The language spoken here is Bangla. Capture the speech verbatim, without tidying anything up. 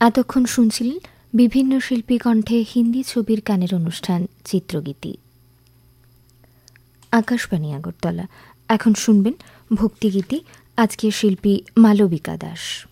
এতক্ষণ শুনছিলেন বিভিন্ন শিল্পী কণ্ঠে হিন্দি ছবির গানের অনুষ্ঠান চিত্রগীতি। আকাশবাণী আগরতলা। এখন শুনবেন ভক্তিগীতি। আজকের শিল্পী মালবিকা দাস।